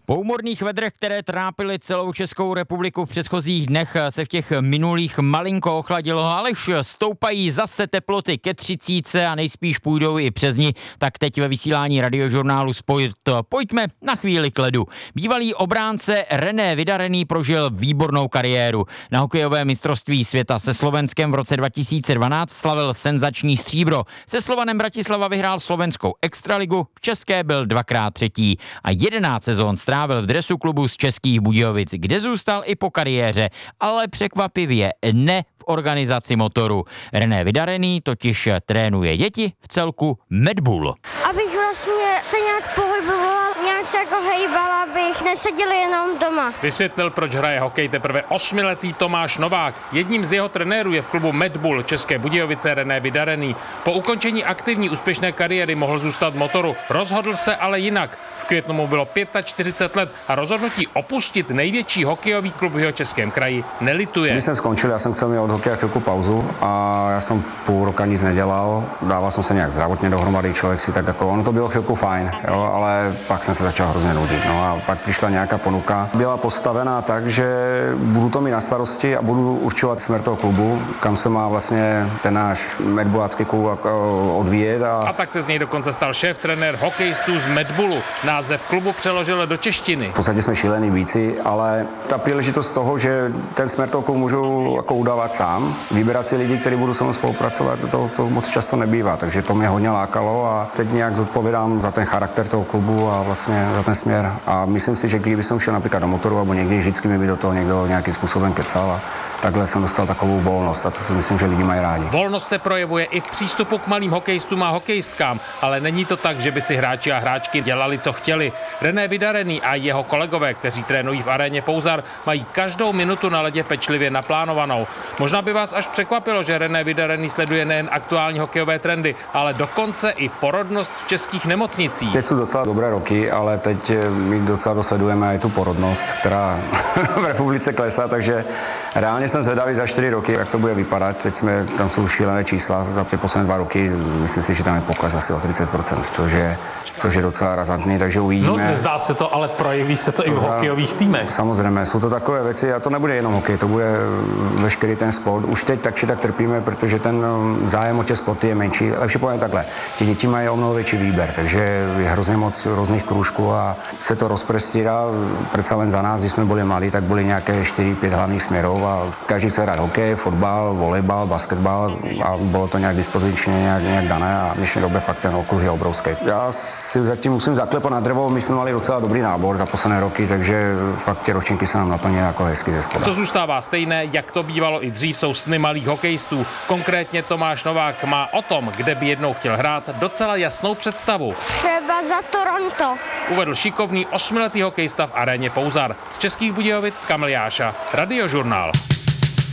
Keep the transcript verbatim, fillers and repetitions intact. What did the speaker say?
Po úmorných vedrech, které trápily celou Českou republiku v předchozích dnech, se v těch minulých malinko ochladilo, ale už stoupají zase teploty ke třicítce a nejspíš půjdou i přes ní, tak teď ve vysílání Radiožurnálu Sport pojďme na chvíli k ledu. Bývalý obránce René Vydarený prožil výbornou kariéru. Na hokejové mistrovství světa se Slovenskem v roce dva tisíce dvanáct slavil senzační stříbro. Se Slovanem Bratislava vyhrál slovenskou extraligu, v české byl dvakrát třetí a jedenáct sezón strávil v dresu klubu z Českých Budějovic, kde zůstal i po kariéře, ale překvapivě ne v organizaci motoru. René Vydarený totiž trénuje děti v celku Medbull. Abych vlastně se nějak pohybovala, nějak se jako hejbala, abych neseděl jenom doma. Vysvětlil, proč hraje hokej teprve osmiletý Tomáš Novák. Jedním z jeho trenérů je v klubu Medbull České Budějovice René Vydarený. Po ukončení aktivní úspěšné kariéry mohl zůstat motoru, rozhodl se ale jinak. V květnu mu bylo čtyřicet pět let a rozhodnutí opustit největší hokejový klub v Jihočeském kraji nelituje. Když jsem skončil, já jsem chcel mít od hokeja chvilku pauzu a já jsem půl roka nic nedělal, dával jsem se nějak zdravotně dohromady, člověk si tak jako, ono to bylo chvilku fajn, jo, ale pak jsem se začal hrozně nudit, no a pak přišla nějaká ponuka. Byla postavená tak, že budu to mít na starosti a budu určovat směr toho klubu, kam se má vlastně ten náš medbullácký klub odvíjet. A... a tak se z něj dokonce stal šéf trenér hokejistů z Medbullu. Název klubu přeložil do češtiny. V podstatě jsme šílený víci, ale ta příležitost toho, že ten směr toho klubu můžu jako udávat sám, vybírat si lidi, kteří budou se mnou spolupracovat, to, to moc často nebývá, takže to mě hodně lákalo a teď nějak zodpovídám za ten charakter toho klubu a vlastně za ten směr. A myslím si, že kdyby jsem šel například do motoru, nebo někdy vždycky mi by do toho někdo nějakým způsobem kecal a takhle jsem dostal takovou volnost a to si myslím, že lidi mají rádi. Volnost se projevuje i v přístupu k malým hokejistům a hokejistkám, ale není to tak, že by si hráči a hráčky dělali, co chtěli. René Vydarený a jeho kolegové, kteří trénují v aréně Pouzar, mají každou minutu na ledě pečlivě naplánovanou. Možná by vás až překvapilo, že René Vydarený sleduje nejen aktuální hokejové trendy, ale dokonce i porodnost v českých nemocnicích. Teď jsou docela dobré roky, ale teď my docela dosledujeme i tu porodnost, která v republice klesá, takže reálně jsem zvedavý za čtyři roky, jak to bude vypadat. Teď jsme, tam jsou šílené čísla za ty poslední dva roky, myslím si, že tam je pokles asi o třicet procent, což je, což je docela razantní, takže uvidíme. No, nezdá se to, ale projeví se to, to i v za, hokejových týmech. Samozřejmě, jsou to takové věci a to nebude jenom hokej, to bude veškerý ten sport. Už teď tak či tak trpíme, protože ten zájem o těch sporty je menší. Lepší povím takhle, ti děti mají o mnoho větší výběr, takže je hrozně moc různých krůžků a se to rozprestírá. Přece len za nás, když jsme byli malí, tak byly nějaké čtyři pět hlavních směrů a každý chce hrát hokej, fotbal, volejbal, basketbal a bylo to nějak dispozičně nějak, nějak dané a v dnešní době fakt ten okruh je obrovský. Já si zatím musím zaklepat na drevo, my jsme mali docela dobrý nábor za posledné roky, takže fakt ty ročníky se nám naplnily jako hezky ze spoda. Co zůstává stejné, jak to bývalo i dřív, jsou sny malých hokejistů. Konkrétně Tomáš Novák má o tom, kde by jednou chtěl hrát, docela jasnou představu. Třeba za Toronto. Uvedl šikovný osmiletý hokejista v aréně Pouzar. Z Českých Budějovic Kamil Jáša, Radiožurnál.